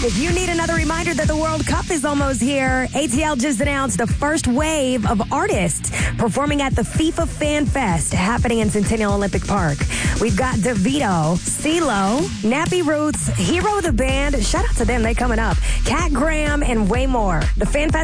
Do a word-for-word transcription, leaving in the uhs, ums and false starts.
If you need another reminder that the World Cup is almost here, A T L just announced the first wave of artists performing at the FIFA Fan Fest happening in Centennial Olympic Park. We've got DeVito, CeeLo, Nappy Roots, Hero the Band, shout out to them, they coming up, Cat Graham, and way more. The Fan Fest